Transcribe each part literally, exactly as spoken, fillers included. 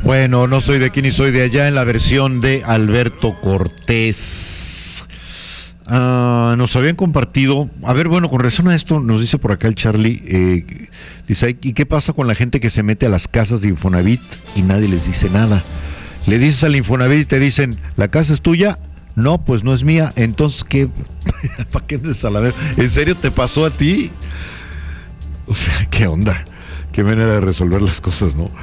Bueno, no soy de aquí ni soy de allá, en la versión de Alberto Cortés. Uh, nos habían compartido, a ver, bueno, con razón a esto, nos dice por acá el Charlie, eh, dice, ¿y qué pasa con la gente que se mete a las casas de Infonavit y nadie les dice nada? Le dices al Infonavit y te dicen, ¿la casa es tuya? No, pues no es mía. Entonces, ¿qué? ¿Para qué andes a la vez? ¿En serio te pasó a ti? O sea, ¿qué onda? Qué manera de resolver las cosas, ¿no?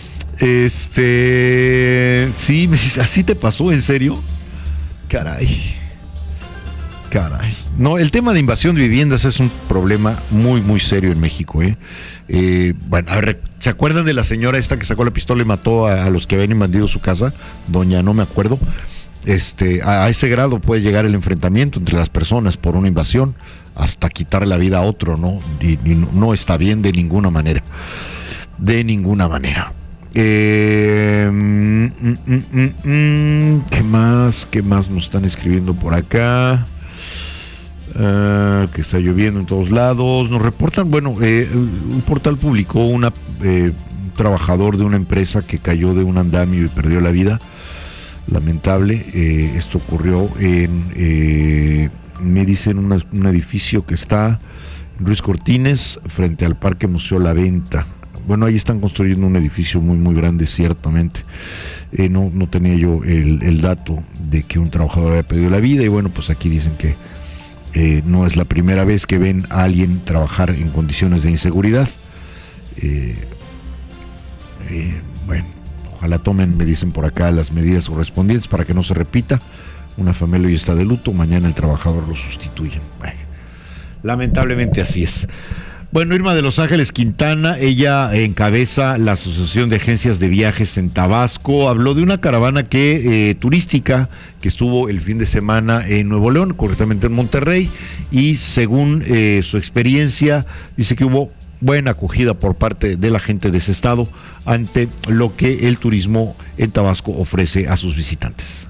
Este... Sí, ¿así te pasó? ¿En serio? Caray. Caray. No, el tema de invasión de viviendas es un problema muy, muy serio en México, ¿eh? eh bueno, a ver, ¿se acuerdan de la señora esta que sacó la pistola y mató a, a los que habían invadido su casa? Doña, no me acuerdo. Este, a, a ese grado puede llegar el enfrentamiento entre las personas por una invasión, hasta quitar la vida a otro, ¿no? Y, y no, no está bien de ninguna manera. De ninguna manera. Eh, mm, mm, mm, mm, ¿Qué más? ¿Qué más nos están escribiendo por acá? Uh, que está lloviendo en todos lados. Nos reportan, bueno, eh, un portal publicó una eh, un trabajador de una empresa que cayó de un andamio y perdió la vida. Lamentable. Eh, esto ocurrió en, eh, me dicen, una, un edificio que está en Ruiz Cortines, frente al Parque Museo La Venta. Bueno, ahí están construyendo un edificio muy, muy grande, ciertamente. Eh, no, no tenía yo el, el dato de que un trabajador había perdido la vida, y bueno, pues aquí dicen que Eh, no es la primera vez que ven a alguien trabajar en condiciones de inseguridad. Eh, eh, bueno, ojalá tomen, me dicen por acá, las medidas correspondientes para que no se repita. Una familia hoy está de luto, mañana el trabajador lo sustituyen. Bueno, lamentablemente así es. Bueno, Irma de Los Ángeles Quintana, ella encabeza la Asociación de Agencias de Viajes en Tabasco, habló de una caravana que eh, turística que estuvo el fin de semana en Nuevo León, correctamente en Monterrey, y según eh, su experiencia, dice que hubo buena acogida por parte de la gente de ese estado ante lo que el turismo en Tabasco ofrece a sus visitantes.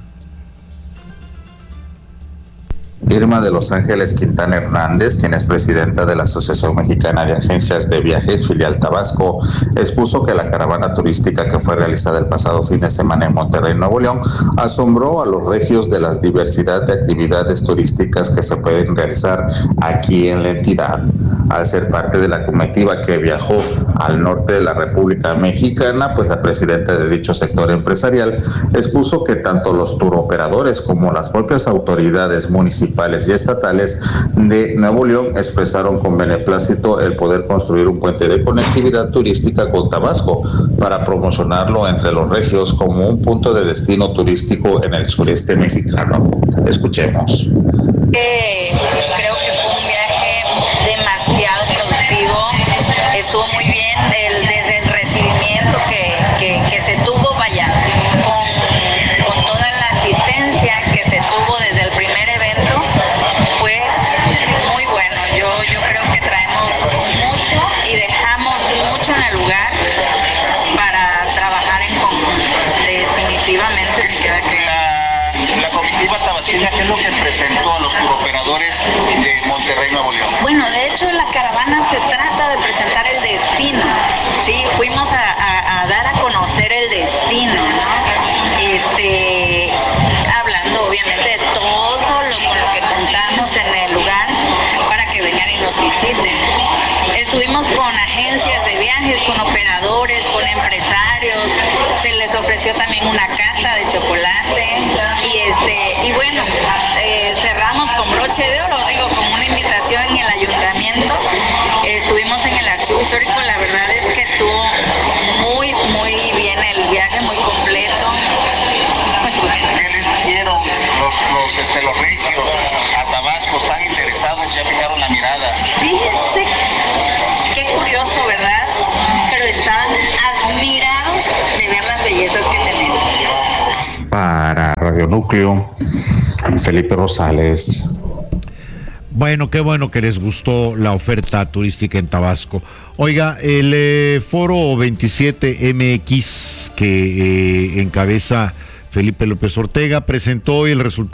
Irma de Los Ángeles Quintana Hernández, quien es presidenta de la Asociación Mexicana de Agencias de Viajes, filial Tabasco, expuso que la caravana turística que fue realizada el pasado fin de semana en Monterrey, Nuevo León, asombró a los regios de la diversidad de actividades turísticas que se pueden realizar aquí en la entidad. Al ser parte de la comitiva que viajó al norte de la República Mexicana, pues la presidenta de dicho sector empresarial expuso que tanto los turoperadores como las propias autoridades municipales y estatales de Nuevo León expresaron con beneplácito el poder construir un puente de conectividad turística con Tabasco para promocionarlo entre los regios como un punto de destino turístico en el sureste mexicano. Escuchemos. Eh, creo que fue un viaje demasiado productivo, estuvo muy bien el, desde el recibimiento que, que, que se tuvo, vaya, con, con toda la asistencia que se tuvo desde el primer evento, fue muy bueno. Yo, yo creo que traemos mucho y dejamos mucho en el lugar para trabajar en conjunto. Definitivamente me queda claro. La comitiva tabasqueña, ¿qué es lo que presentó a los turoperadores de Monterrey, Nuevo León? Bueno, de hecho la caravana se trata de presentar el destino, sí, fuimos a, a, a dar a conocer el destino, ¿no? Este, hablando obviamente de todo lo con lo que contamos en el lugar para que vengan y nos visiten. Estuvimos con agencias de viajes, con operadores, con empresarios, se les ofreció también una cata de chocolate y este y bueno, eh, cerramos con broche de oro, digo, como una invitación en el ayuntamiento. Eh, estuvimos en el archivo histórico, la verdad es que estuvo muy, muy bien el viaje, muy completo. Muy bueno. ¿Qué les dijeron los, los, este, los regios a Tabasco? ¿Están interesados? ¿Ya fijaron la mirada? Fíjense qué curioso, ¿verdad? Pero estaban admirados de ver las bellezas que tenemos. Para Radio Núcleo, Felipe Rosales. Bueno, qué bueno que les gustó la oferta turística en Tabasco. Oiga, el eh, Foro veintisiete M X que eh, encabeza Felipe López Ortega presentó el resultado